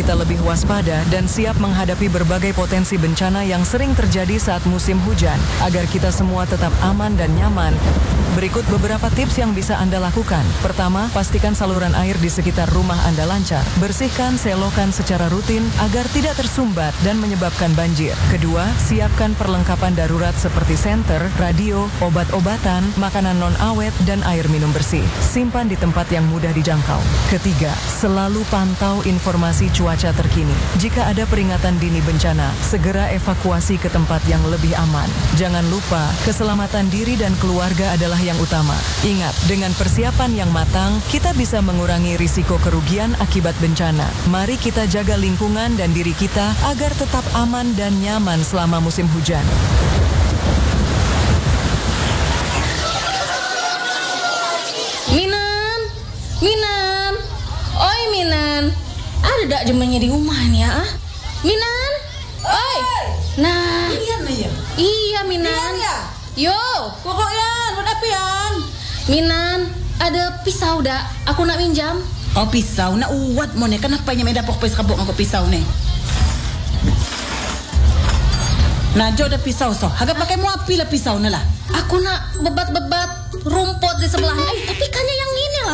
kita lebih waspada dan siap menghadapi berbagai potensi bencana yang sering terjadi saat musim hujan. Agar kita semua tetap aman dan nyaman, berikut beberapa tips yang bisa Anda lakukan. Pertama, pastikan saluran air di sekitar rumah Anda lancar. Bersihkan selokan secara rutin agar tidak tersumbat dan menyebabkan banjir. Kedua, siapkan perlengkapan darurat seperti senter, radio, obat-obatan, makanan non-awet, dan air minum bersih. Simpan di tempat yang mudah dijangkau. Ketiga, selalu pantau informasi cuaca terkini. Jika ada peringatan dini bencana, segera evakuasi ke tempat yang lebih aman. Jangan lupa, keselamatan diri dan keluarga adalah yang utama. Ingat, dengan persiapan yang matang, kita bisa mengurangi risiko kerugian akibat bencana. Mari kita jaga lingkungan dan diri kita agar tetap aman dan nyaman selama musim hujan. Minan, oi Minan, ada dak jemennya di rumah nih ya? Minan, oi, nah, iya Minan, yo, Pokok Yan, buat apa Yan? Minan, ada pisau dak? Aku nak minjam. Oh pisau, nak uat mo ne. Kenapa yang meda pokok pisau kabuk ngako pisau ne? Nah jo ada pisau so. Agak pakai mau api lah pisau ne lah. Aku nak bebat-bebat rumput di sebelah. Tapi kannya yang